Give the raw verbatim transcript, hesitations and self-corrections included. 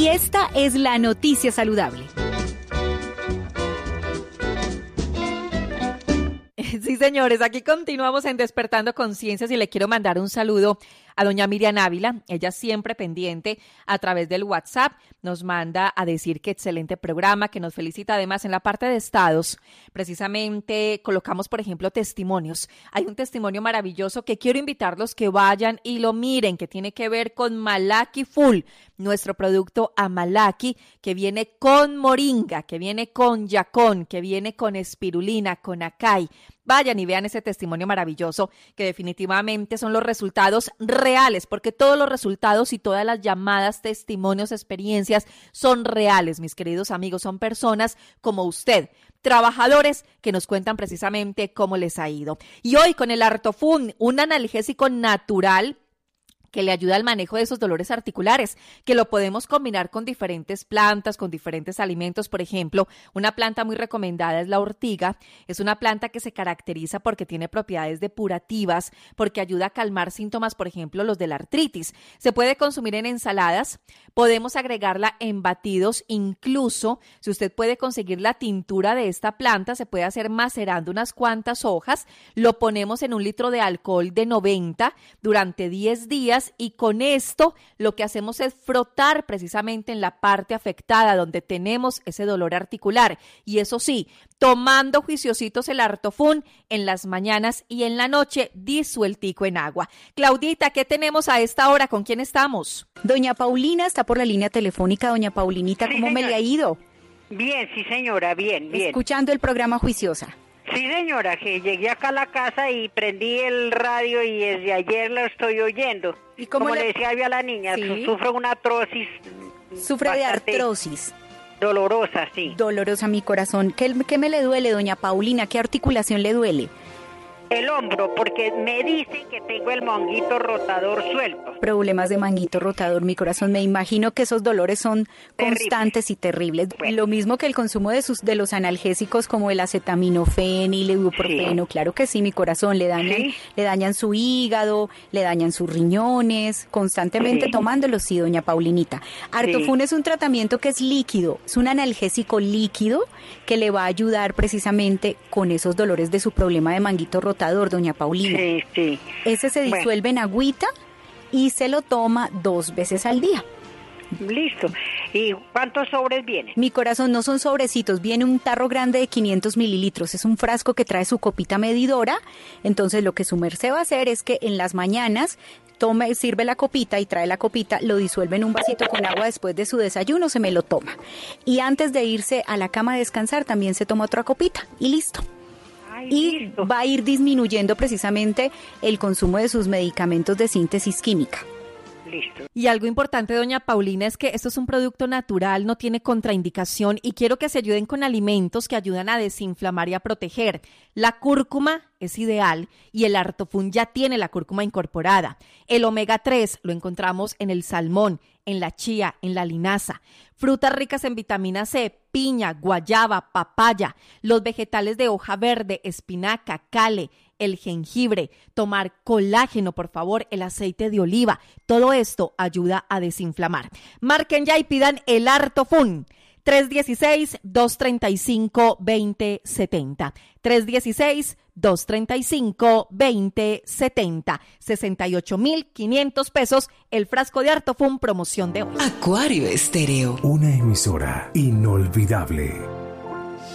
Y esta es la noticia saludable. Sí, señores, aquí continuamos en Despertando Conciencias y le quiero mandar un saludo a doña Miriam Ávila. Ella siempre pendiente a través del WhatsApp, nos manda a decir que excelente programa, que nos felicita. Además, en la parte de estados, precisamente colocamos, por ejemplo, testimonios. Hay un testimonio maravilloso que quiero invitarlos que vayan y lo miren, que tiene que ver con Malaki Full, nuestro producto Amalaki, que viene con moringa, que viene con yacón, que viene con espirulina, con acai. Vayan y vean ese testimonio maravilloso, que definitivamente son los resultados reales, porque todos los resultados y todas las llamadas, testimonios, experiencias son reales, mis queridos amigos, son personas como usted, trabajadores que nos cuentan precisamente cómo les ha ido. Y hoy con el Artofun, un analgésico natural que le ayuda al manejo de esos dolores articulares, que lo podemos combinar con diferentes plantas, con diferentes alimentos. Por ejemplo, una planta muy recomendada es la ortiga. Es una planta que se caracteriza porque tiene propiedades depurativas, porque ayuda a calmar síntomas, por ejemplo, los de la artritis. Se puede consumir en ensaladas, podemos agregarla en batidos, incluso si usted puede conseguir la tintura de esta planta, se puede hacer macerando unas cuantas hojas, lo ponemos en un litro de alcohol de noventa durante diez días, y con esto lo que hacemos es frotar precisamente en la parte afectada donde tenemos ese dolor articular, y eso sí, tomando juiciositos el Artofun en las mañanas y en la noche disueltico en agua. Claudita, ¿qué tenemos a esta hora? ¿Con quién estamos? Doña Paulina está por la línea telefónica. Doña Paulinita, ¿cómo sí, me le ha ido? Bien, sí señora, bien, bien. Escuchando el programa Juiciosa. Sí, señora, que llegué acá a la casa y prendí el radio y desde ayer lo estoy oyendo. ¿Y cómo Como le, le decía yo a la niña, sí, sufro una artrosis. Sufre de artrosis. Dolorosa, sí. Dolorosa, mi corazón. ¿Qué, ¿Qué me le duele, doña Paulina? ¿Qué articulación le duele? El hombro, porque me dicen que tengo el manguito rotador suelto. Problemas de manguito rotador, mi corazón. Me imagino que esos dolores son Terrible. constantes y terribles. Bueno. Lo mismo que el consumo de sus de los analgésicos como el acetaminofén y el ibuprofeno. Sí. Claro que sí, mi corazón. Le dañan, ¿Sí? le dañan su hígado, le dañan sus riñones, constantemente sí. tomándolos, sí, doña Paulinita. Artofun sí. es un tratamiento que es líquido, es un analgésico líquido que le va a ayudar precisamente con esos dolores de su problema de manguito rotador. Doña Paulina. Sí, sí. Ese se disuelve bueno. en agüita y se lo toma dos veces al día. Listo. ¿Y cuántos sobres vienen? Mi corazón, no son sobrecitos, viene un tarro grande de quinientos mililitros, es un frasco que trae su copita medidora. Entonces lo que su merced va a hacer es que en las mañanas tome, sirve la copita y trae la copita, lo disuelve en un vasito con agua después de su desayuno, se me lo toma. Y antes de irse a la cama a descansar también se toma otra copita y listo. Y listo. Va a ir disminuyendo precisamente el consumo de sus medicamentos de síntesis química. Listo. Y algo importante, doña Paulina, es que esto es un producto natural, no tiene contraindicación y quiero que se ayuden con alimentos que ayudan a desinflamar y a proteger. La cúrcuma es ideal y el Artofun ya tiene la cúrcuma incorporada. El omega tres lo encontramos en el salmón, en la chía, en la linaza. Frutas ricas en vitamina C, piña, guayaba, papaya, los vegetales de hoja verde, espinaca, cale, el jengibre, tomar colágeno, por favor, el aceite de oliva. Todo esto ayuda a desinflamar. Marquen ya y pidan el Artofun. tres uno seis, dos tres cinco, dos cero siete cero. tres uno seis, dos tres cinco, dos cero siete cero. sesenta y ocho mil quinientos pesos el frasco de Artofun, promoción de hoy. Acuario Estéreo. Una emisora inolvidable.